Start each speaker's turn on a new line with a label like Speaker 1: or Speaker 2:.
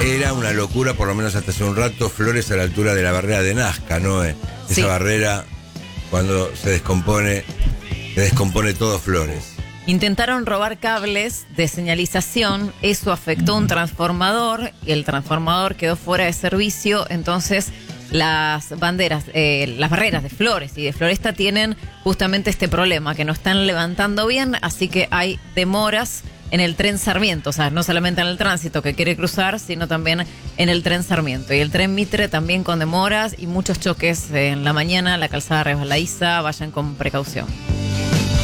Speaker 1: era una locura, por lo menos hasta hace un rato, Flores a la altura de la barrera de Nazca, ¿no? Esa
Speaker 2: Sí.
Speaker 1: barrera, cuando se descompone todo Flores.
Speaker 2: Intentaron robar cables de señalización, eso afectó un transformador y el transformador quedó fuera de servicio, entonces las barreras de Flores y de Floresta tienen justamente este problema, que no están levantando bien, así que hay demoras en el tren Sarmiento, o sea, no solamente en el tránsito que quiere cruzar, sino también en el tren Sarmiento. Y el tren Mitre también con demoras y muchos choques en la mañana, la calzada resbaladiza, vayan con precaución.